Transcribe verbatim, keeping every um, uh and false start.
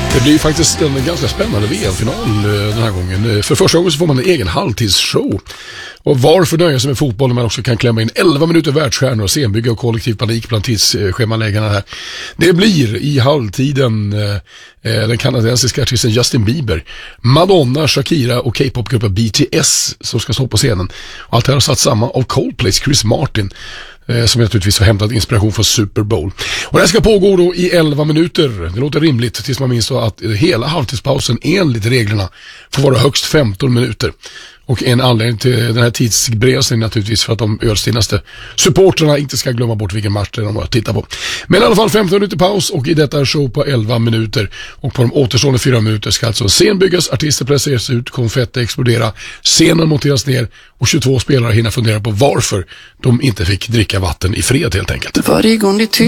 Det blir faktiskt en ganska spännande V M-final den här gången. För första gången så får man en egen halvtidsshow. Och varför nöja sig med fotboll när man också kan klämma in elva minuter världsstjärnor och scenbygga och kollektiv panik bland tidsschemaläggarna här. Det blir i halvtiden eh, den kanadensiska artisten Justin Bieber, Madonna, Shakira och K-popgruppen B T S som ska stå på scenen. Och allt det här har satt samman av Coldplays Chris Martin, som naturligtvis har hämtat inspiration från Super Bowl. Och det här ska pågå då i elva minuter. Det låter rimligt tills man minns då att hela halvtidspausen enligt reglerna får vara högst femton minuter. Och en anledning till den här tidsbegränsningen naturligtvis för att de ölstinnaste supporterna inte ska glömma bort vilken match de har att titta på. Men i alla fall femton minuter paus och i detta show på elva minuter. Och på de återstående fyra minuter ska alltså scen byggas, artister placeras ut, konfetti explodera, scenen monteras ner och tjugotvå spelare hinner fundera på varför de inte fick dricka vatten i fred helt enkelt. Varje gång det